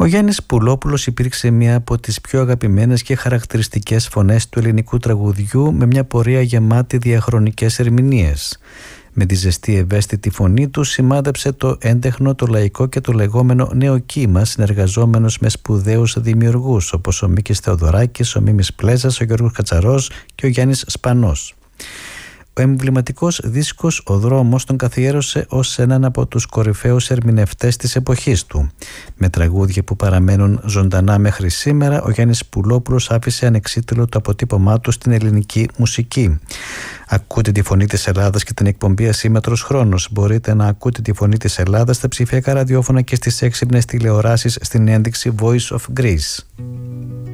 Ο Γιάννης Πουλόπουλος υπήρξε μία από τις πιο αγαπημένες και χαρακτηριστικές φωνές του ελληνικού τραγουδιού, με μια πορεία γεμάτη διαχρονικές ερμηνείες. Με τη ζεστή ευαίσθητη φωνή του σημάδεψε το έντεχνο, το λαϊκό και το λεγόμενο νέο κύμα, συνεργαζόμενος με σπουδαίους δημιουργούς όπως ο Μίκης Θεοδωράκης, ο Μίμης Πλέζας, ο Γιώργος Κατσαρός και ο Γιάννης Σπανός. Ο εμβληματικός δίσκος «Ο Δρόμος» τον καθιέρωσε ως έναν από τους κορυφαίους ερμηνευτές της εποχής του. Με τραγούδια που παραμένουν ζωντανά μέχρι σήμερα, ο Γιάννης Πουλόπουλος άφησε ανεξίτηλο το αποτύπωμά του στην ελληνική μουσική. Ακούτε τη φωνή της Ελλάδας και την εκπομπή Ασύμμετρος Χρόνος. Μπορείτε να ακούτε τη φωνή της Ελλάδας στα ψηφιακά ραδιόφωνα και στις έξυπνες τηλεοράσεις στην ένδειξη Voice of Greece.